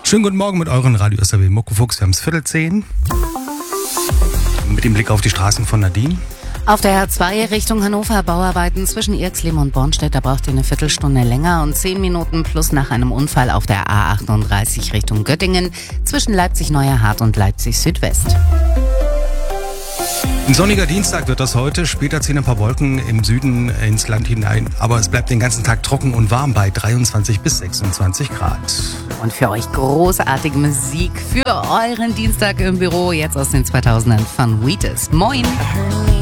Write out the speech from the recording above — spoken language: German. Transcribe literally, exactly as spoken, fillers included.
Schönen guten Morgen mit euren Radio S R W Muckefuchs. Wir haben es Viertel zehn. Mit dem Blick auf die Straßen von Nadine. Auf der R zwei Richtung Hannover Bauarbeiten zwischen Irxleben und Bornstedt, da braucht ihr eine Viertelstunde länger und zehn Minuten plus nach einem Unfall auf der A achtunddreißig Richtung Göttingen zwischen Leipzig-Neuerhardt und Leipzig-Südwest. Ein sonniger Dienstag wird das heute. Später ziehen ein paar Wolken im Süden ins Land hinein. Aber es bleibt den ganzen Tag trocken und warm bei dreiundzwanzig bis sechsundzwanzig Grad. Und für euch großartige Musik für euren Dienstag im Büro. Jetzt aus den zweitausendern von Wheatus. Moin!